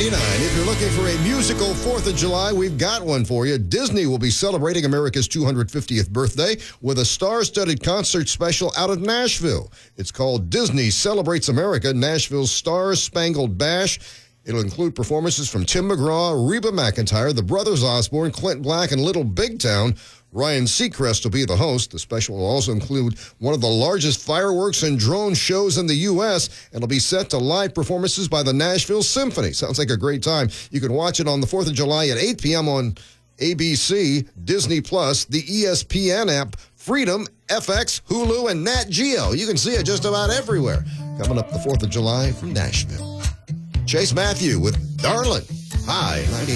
$9.99. If you're looking for a musical 4th of July, we've got one for you. Disney will be celebrating America's 250th birthday with a star-studded concert special out of Nashville. It's called Disney Celebrates America, Nashville's Star-Spangled Bash. It'll include performances from Tim McGraw, Reba McEntire, the Brothers Osborne, Clint Black, and Little Big Town. Ryan Seacrest will be the host. The special will also include one of the largest fireworks and drone shows in the U.S. and it'll be set to live performances by the Nashville Symphony. Sounds like a great time. You can watch it on the 4th of July at 8 p.m. on ABC, Disney+, the ESPN app, Freedom, FX, Hulu, and Nat Geo. You can see it just about everywhere. Coming up the 4th of July from Nashville. Chase Matthew with Darlin'. Hi, 90.